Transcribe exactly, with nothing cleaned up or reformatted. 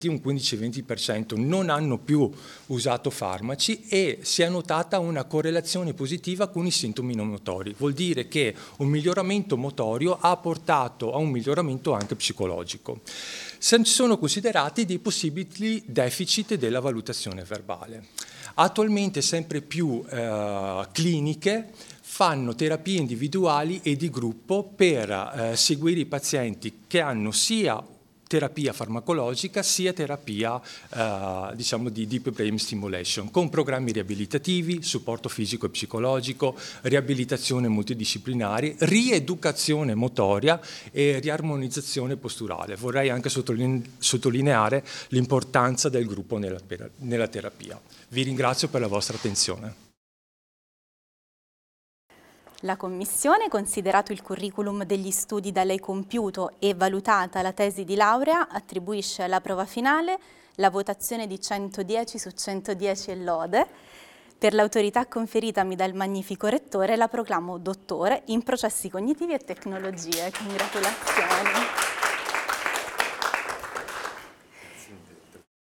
un quindici venti per cento non hanno più usato farmaci e si è notata una correlazione positiva con i sintomi non motori. Vuol dire che un miglioramento motorio ha portato a un miglioramento anche psicologico. Si sono considerati dei possibili deficit della valutazione verbale. Attualmente sempre più eh, cliniche fanno terapie individuali e di gruppo per eh, seguire i pazienti che hanno sia terapia farmacologica sia terapia eh, diciamo di deep brain stimulation, con programmi riabilitativi, supporto fisico e psicologico, riabilitazione multidisciplinare, rieducazione motoria e riarmonizzazione posturale. Vorrei anche sottoline- sottolineare l'importanza del gruppo nella, nella terapia. Vi ringrazio per la vostra attenzione. La Commissione, considerato il curriculum degli studi da lei compiuto e valutata la tesi di laurea, attribuisce alla prova finale la votazione di centodieci su centodieci e lode. Per l'autorità conferitami dal magnifico rettore la proclamo dottore in processi cognitivi e tecnologie. Congratulazioni.